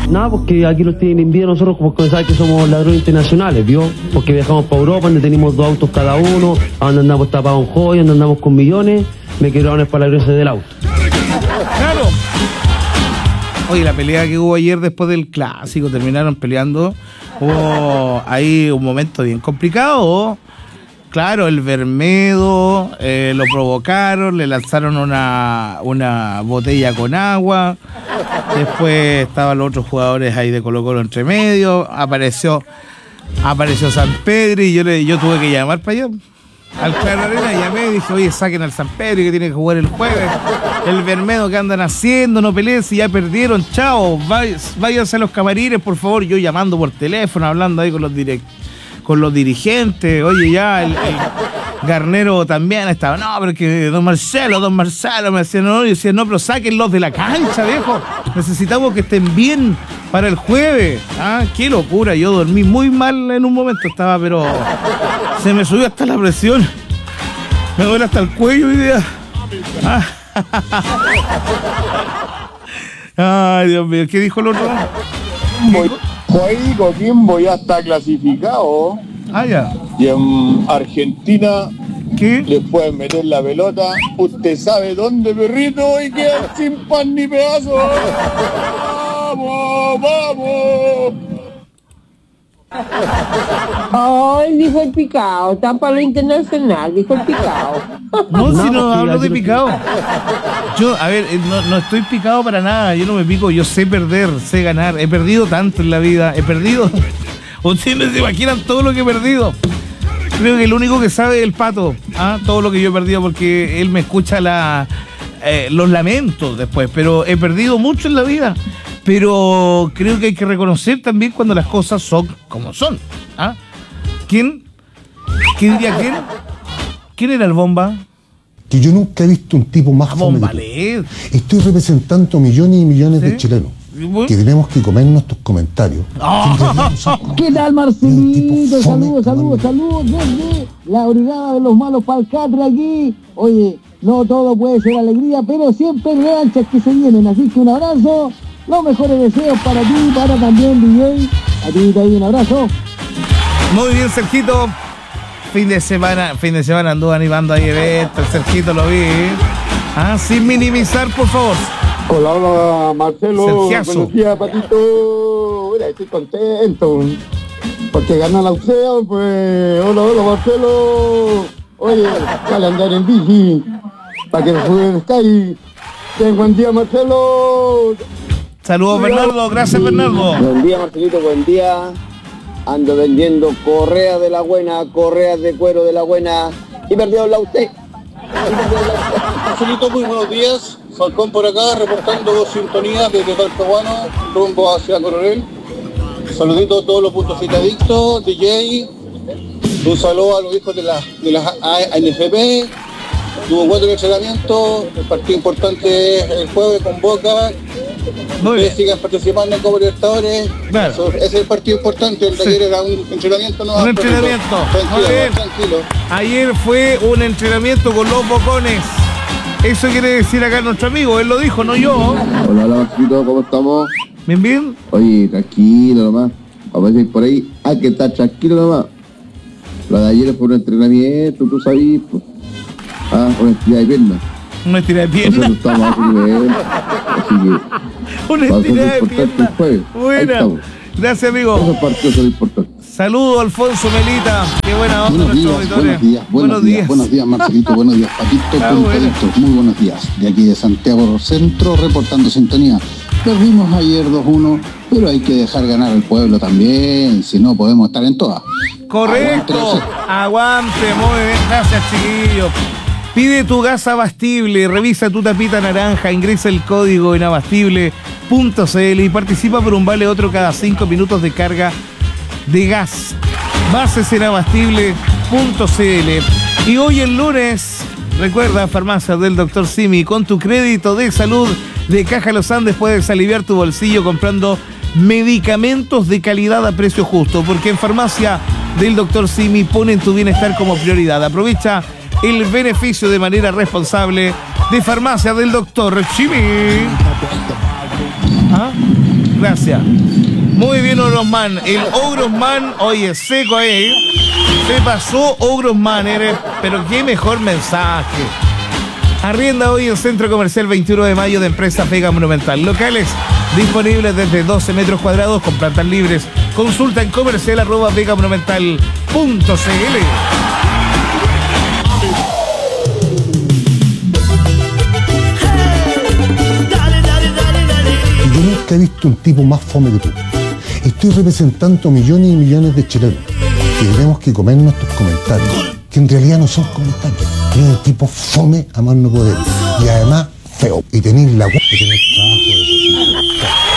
Nada, porque aquí los tienen envidia nosotros, porque saben que somos ladrones internacionales, ¿vio? Porque viajamos para Europa, donde tenemos 2 autos cada uno, donde andamos tapados en joyas, donde andamos con millones, me quiero poner para la gracia del auto. ¡Claro! Oye, la pelea que hubo ayer después del clásico, terminaron peleando, hubo ahí un momento bien complicado. Claro, el Bermedo lo provocaron, le lanzaron una botella con agua. Después estaban los otros jugadores ahí de Colo-Colo entre medio. Apareció San Pedro y yo tuve que llamar para allá. Al Claro Arena llamé y dije, oye, saquen al San Pedro que tiene que jugar el jueves. El Bermedo, ¿qué andan haciendo? No peleen, si ya perdieron, chao. Váyanse a los camarines, por favor. Yo llamando por teléfono, hablando ahí con los dirigentes. Oye, ya el Garnero también estaba, no, pero que don Marcelo me decía, no, y decía, no, pero sáquenlos de la cancha, viejo. Necesitamos que estén bien para el jueves. Ah, qué locura, yo dormí muy mal en un momento, estaba, pero se me subió hasta la presión. Me duele hasta el cuello hoy día. Ay, Dios mío, ¿qué dijo el otro? Coquimbo ya está clasificado. Ya. Y en Argentina, ¿qué? Le pueden meter la pelota. Usted sabe dónde, perrito, y quedar sin pan ni pedazo. ¡Vamos, vamos! Ay, dijo el picado, está para lo internacional, dijo el picado. No, si no hablo de picado. Yo, a ver, no estoy picado para nada, yo no me pico, yo sé perder, sé ganar. He perdido tanto en la vida, he perdido. Ustedes no se imaginan todo lo que he perdido. Creo que el único que sabe es el Pato, todo lo que yo he perdido, porque él me escucha los lamentos después, pero he perdido mucho en la vida. Pero creo que hay que reconocer también cuando las cosas son como son. ¿Quién? ¿Qué diría quién? ¿Quién era el Bomba? Que yo nunca he visto un tipo más fome. Estoy representando millones y millones de chilenos. Que tenemos que comer nuestros comentarios. ¿Qué tal, Marcelito? Saludos desde la brigada de los malos palcatres aquí. Oye, no todo puede ser alegría, pero siempre hay revanchas que se vienen. Así que un abrazo. Los mejores deseos para ti, para también DJ. A ti también un abrazo. Muy bien, Sergito. Fin de semana anduvo animando ahí eventos. El Sergito lo vi. Sin minimizar, por favor. Hola, Marcelo. Sergiazo. Buenos días, Patito. Mira, estoy contento. Porque ganó la UCEO, pues. Hola, Marcelo. Oye, sale a andar en bici. Para que juegue Sky. Ten buen día, Marcelo. Saludos, Bernardo. Gracias, Bernardo. Buen día, Marcelito. Buen día. Ando vendiendo correas de la buena, correas de cuero de la buena. Y perdió la usted. Marcelito, muy buenos días. Falcón por acá, reportando sintonías desde Talcahuano, rumbo hacia Coronel. Saludito a todos los puntos citadictos, DJ. Un saludo a los hijos de las ANFP. Tuvo 4 entrenamientos, el partido importante es el jueves con Boca. Ustedes sigan participando en Copa Libertadores. Claro. Ese es el partido importante, el de ayer era un entrenamiento. Un entrenamiento. Tranquilo. Ayer fue un entrenamiento con los bocones. Eso quiere decir acá nuestro amigo, él lo dijo, no yo. Hola, Marcelito, ¿cómo estamos? Bien. Oye, tranquilo nomás. Vamos a ir por ahí. Hay que estar tranquilo nomás. Lo de ayer fue un entrenamiento, tú sabes, pues. Una estirada de pierna. Una estirada de pierna. Nosotros estamos a su nivel, así que una estirada de pierna. Buena. Gracias, amigo. Esos partidos son importantes. Saludos, Alfonso Melita. Qué buena onda nuestro auditorio. Buenos días, Marcelito. Buenos días, Patito. Muy buenos días. De aquí de Santiago Centro, reportando sintonía. Perdimos ayer 2-1, pero hay que dejar ganar al pueblo también, si no podemos estar en todas. Correcto. Aguante, muy bien. Gracias, chiquillos. Pide tu gas abastible, revisa tu tapita naranja, ingresa el código en abastible.cl y participa por un vale otro cada 5 minutos de carga de gas. Bases en abastible.cl. Y hoy el lunes, recuerda, farmacia del Dr. Simi, con tu crédito de salud de Caja Los Andes puedes aliviar tu bolsillo comprando medicamentos de calidad a precio justo, porque en farmacia del Dr. Simi ponen tu bienestar como prioridad. Aprovecha el beneficio de manera responsable de farmacia del Dr. Simi. gracias. Muy bien, Ogrosman. El Ogrosman, oye, seco ahí. Se pasó Ogrosman, pero qué mejor mensaje. Arrienda hoy en Centro Comercial 21 de Mayo de Empresa Vega Monumental. Locales disponibles desde 12 metros cuadrados con plantas libres. Consulta en comercial@vegamonumental.cl. Yo nunca he visto un tipo más fome que tú. Estoy representando millones y millones de chilenos que tenemos que comer nuestros comentarios, que en realidad no son comentarios. Es un tipo fome a más no poder. Y además feo. Y tenéis la de tener trabajo de cocina.